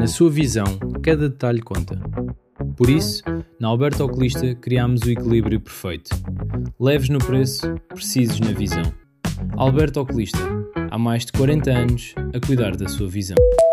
Na sua visão, cada detalhe conta. Por isso, na Alberto Oculista criámos o equilíbrio perfeito. Leves no preço, precisos na visão. Alberto Oculista, há mais de 40 anos a cuidar da sua visão.